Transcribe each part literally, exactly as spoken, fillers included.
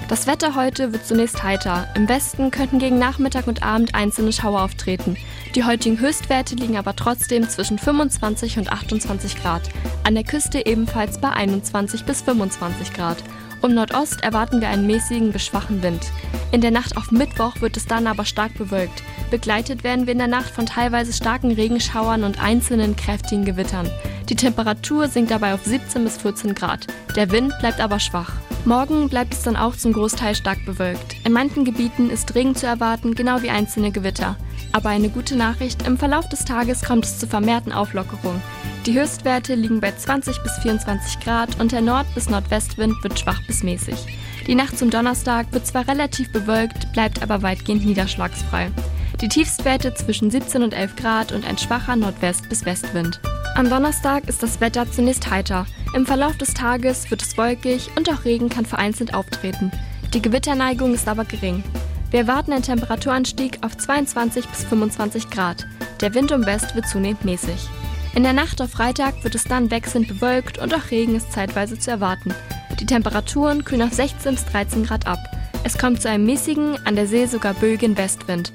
Das Wetter heute wird zunächst heiter. Im Westen könnten gegen Nachmittag und Abend einzelne Schauer auftreten. Die heutigen Höchstwerte liegen aber trotzdem zwischen fünfundzwanzig und achtundzwanzig Grad. An der Küste ebenfalls bei einundzwanzig bis fünfundzwanzig Grad. Um Nordost erwarten wir einen mäßigen bis schwachen Wind. In der Nacht auf Mittwoch wird es dann aber stark bewölkt. Begleitet werden wir in der Nacht von teilweise starken Regenschauern und einzelnen kräftigen Gewittern. Die Temperatur sinkt dabei auf siebzehn bis vierzehn Grad. Der Wind bleibt aber schwach. Morgen bleibt es dann auch zum Großteil stark bewölkt. In manchen Gebieten ist Regen zu erwarten, genau wie einzelne Gewitter. Aber eine gute Nachricht, im Verlauf des Tages kommt es zu vermehrten Auflockerungen. Die Höchstwerte liegen bei zwanzig bis vierundzwanzig Grad und der Nord- bis Nordwestwind wird schwach bis mäßig. Die Nacht zum Donnerstag wird zwar relativ bewölkt, bleibt aber weitgehend niederschlagsfrei. Die Tiefstwerte zwischen siebzehn und elf Grad und ein schwacher Nordwest- bis Westwind. Am Donnerstag ist das Wetter zunächst heiter. Im Verlauf des Tages wird es wolkig und auch Regen kann vereinzelt auftreten. Die Gewitterneigung ist aber gering. Wir erwarten einen Temperaturanstieg auf zweiundzwanzig bis fünfundzwanzig Grad. Der Wind um West wird zunehmend mäßig. In der Nacht auf Freitag wird es dann wechselnd bewölkt und auch Regen ist zeitweise zu erwarten. Die Temperaturen kühlen auf sechzehn bis dreizehn Grad ab. Es kommt zu einem mäßigen, an der See sogar böigen Westwind.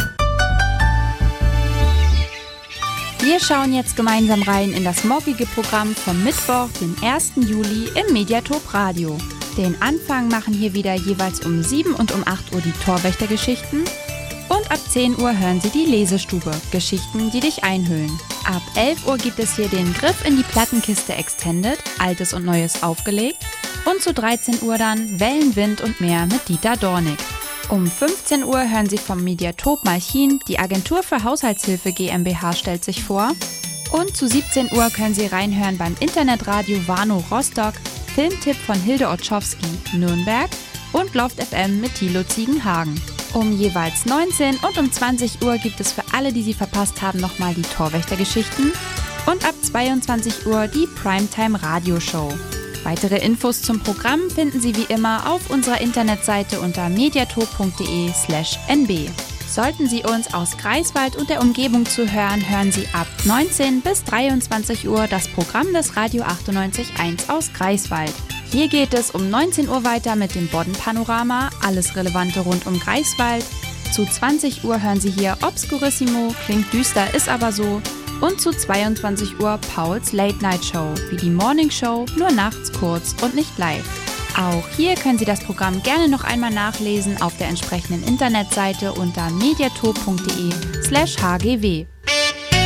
Wir schauen jetzt gemeinsam rein in das morgige Programm vom Mittwoch, den ersten Juli im Mediatop Radio. Den Anfang machen hier wieder jeweils um sieben und um acht Uhr die Torwächtergeschichten. Und ab zehn Uhr hören Sie die Lesestube, Geschichten, die dich einhüllen. Ab elf Uhr gibt es hier den Griff in die Plattenkiste Extended, Altes und Neues aufgelegt. Und zu dreizehn Uhr dann Wellen, Wind und Meer mit Dieter Dornig. Um fünfzehn Uhr hören Sie vom Mediatop Malchin, die Agentur für Haushaltshilfe GmbH stellt sich vor. Und zu siebzehn Uhr können Sie reinhören beim Internetradio Warnow Rostock, Filmtipp von Hilde Otschowski, Nürnberg und Loft F M mit Thilo Ziegenhagen. Um jeweils neunzehn und um zwanzig Uhr gibt es für alle, die sie verpasst haben, nochmal die Torwächtergeschichten. Und ab zweiundzwanzig Uhr die Primetime Radioshow. Weitere Infos zum Programm finden Sie wie immer auf unserer Internetseite unter mediatop punkt de slash n b. Sollten Sie uns aus Greifswald und der Umgebung zuhören, hören Sie ab neunzehn bis dreiundzwanzig Uhr das Programm des Radio achtundneunzig Komma eins aus Greifswald. Hier geht es um neunzehn Uhr weiter mit dem Bodden-Panorama, alles Relevante rund um Greifswald. Zu zwanzig Uhr hören Sie hier Obscurissimo, klingt düster, ist aber so. Und zu zweiundzwanzig Uhr Pauls Late Night Show, wie die Morning Show, nur nachts kurz und nicht live. Auch hier können Sie das Programm gerne noch einmal nachlesen auf der entsprechenden Internetseite unter mediatop punkt de slash h g w.